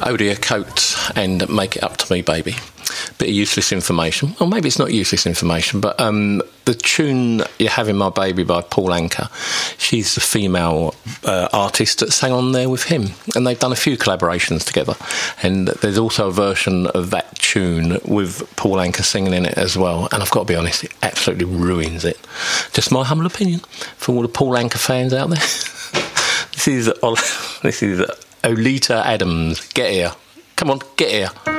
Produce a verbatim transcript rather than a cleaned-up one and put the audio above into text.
Odia Coates and Make It Up to Me, Baby. Bit of useless information. Well, maybe it's not useless information, but um, the tune You're Having My Baby by Paul Anka, she's the female uh, artist that sang on there with him. And they've done a few collaborations together. And there's also a version of that tune with Paul Anka singing in it as well. And I've got to be honest, it absolutely ruins it. Just my humble opinion for all the Paul Anka fans out there. This is, this is Oleta Adams. Get here. Come on, get here.